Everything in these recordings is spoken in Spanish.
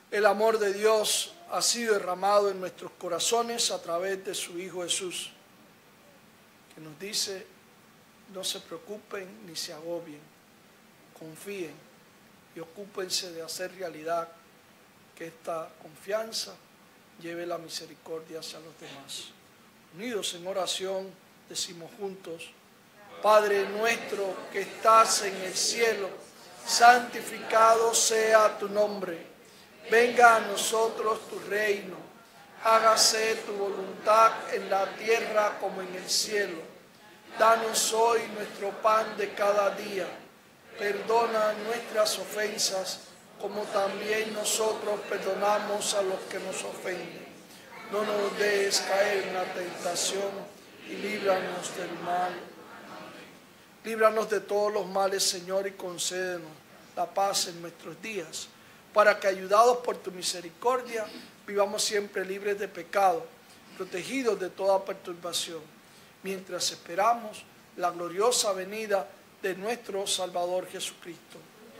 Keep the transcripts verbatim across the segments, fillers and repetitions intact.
El amor de Dios ha sido derramado en nuestros corazones a través de su Hijo Jesús, que nos dice: no se preocupen ni se agobien, confíen y ocúpense de hacer realidad que esta confianza lleve la misericordia hacia los demás. Unidos en oración, decimos juntos: Padre nuestro que estás en el cielo, santificado sea tu nombre. Venga a nosotros tu reino. Hágase tu voluntad en la tierra como en el cielo. Danos hoy nuestro pan de cada día. Perdona nuestras ofensas, como también nosotros perdonamos a los que nos ofenden. No nos dejes caer en la tentación y líbranos del mal. Líbranos de todos los males, Señor, y concédenos la paz en nuestros días, para que, ayudados por tu misericordia, vivamos siempre libres de pecado, protegidos de toda perturbación, mientras esperamos la gloriosa venida de nuestro Salvador Jesucristo.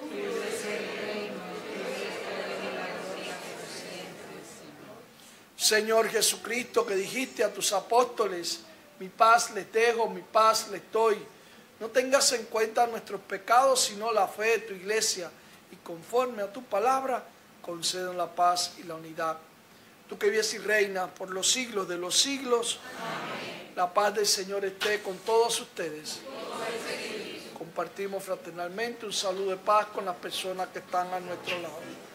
Señor Jesucristo, que dijiste a tus apóstoles: mi paz les dejo, mi paz les doy. No tengas en cuenta nuestros pecados, sino la fe de tu iglesia, y conforme a tu palabra, concédenos la paz y la unidad. Tú que vives y reinas por los siglos de los siglos. Amén. La paz del Señor esté con todos ustedes. Compartimos fraternalmente un saludo de paz con las personas que están a nuestro lado.